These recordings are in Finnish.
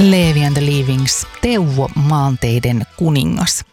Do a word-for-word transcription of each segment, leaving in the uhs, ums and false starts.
Leevi and the Leavings, Teuvo Maanteiden kuningas.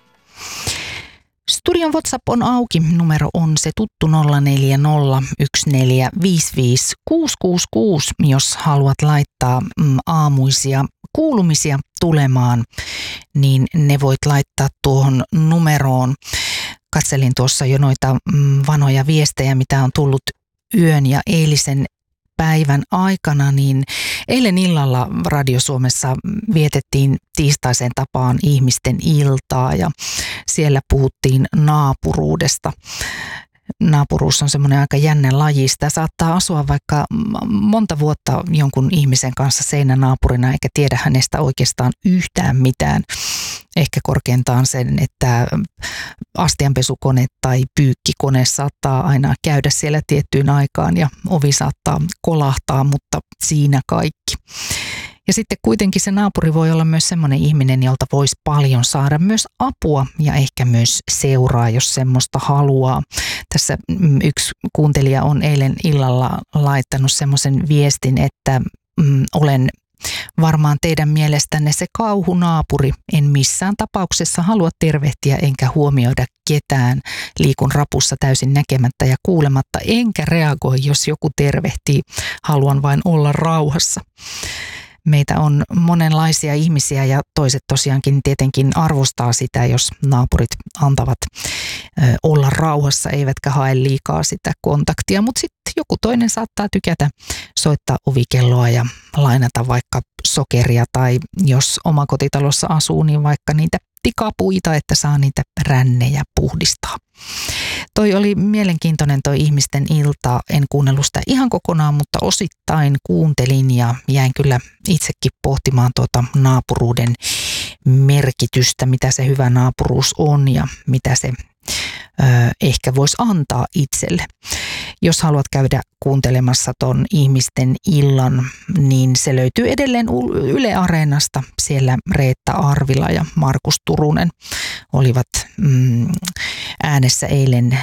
Studion WhatsApp on auki. Numero on se tuttu nolla neljä nolla yksi neljä viisi viisi kuusi kuusi kuusi, jos haluat laittaa mm, aamuisia kuulumisia tulemaan, niin ne voit laittaa tuohon numeroon. Katselin tuossa jo noita mm, vanhoja viestejä, mitä on tullut yön ja eilisen päivän aikana, niin eilen illalla Radio Suomessa vietettiin tiistaiseen tapaan ihmisten iltaa ja siellä puhuttiin naapuruudesta. Naapuruus on semmoinen aika jännä laji. Sitä saattaa asua vaikka monta vuotta jonkun ihmisen kanssa seinänaapurina eikä tiedä hänestä oikeastaan yhtään mitään. Ehkä korkeintaan sen, että astianpesukone tai pyykkikone saattaa aina käydä siellä tiettyyn aikaan ja ovi saattaa kolahtaa, mutta siinä kaikki. Ja sitten kuitenkin se naapuri voi olla myös semmoinen ihminen, jolta voisi paljon saada myös apua ja ehkä myös seuraa, jos semmoista haluaa. Tässä yksi kuuntelija on eilen illalla laittanut semmoisen viestin, että mm, olen varmaan teidän mielestänne se kauhunaapuri. En missään tapauksessa halua tervehtiä enkä huomioida ketään. Liikun rapussa täysin näkemättä ja kuulematta, enkä reagoi, jos joku tervehtii. Haluan vain olla rauhassa. Meitä on monenlaisia ihmisiä ja toiset tosiaankin tietenkin arvostaa sitä, jos naapurit antavat ö, olla rauhassa, eivätkä hae liikaa sitä kontaktia. Mutta sitten joku toinen saattaa tykätä soittaa ovikelloa ja lainata vaikka sokeria tai jos omakotitalossa asuu, niin vaikka niitä tikapuita, että saa niitä rännejä puhdistaa. Toi oli mielenkiintoinen toi ihmisten ilta. En kuunnellut sitä ihan kokonaan, mutta osittain kuuntelin ja jäin kyllä itsekin pohtimaan tuota naapuruuden merkitystä, mitä se hyvä naapuruus on ja mitä se ö, ehkä voisi antaa itselle. Jos haluat käydä kuuntelemassa ton ihmisten illan, niin se löytyy edelleen Yle Areenasta. Siellä Reetta Arvila ja Markus Turunen olivat mm, äänessä eilen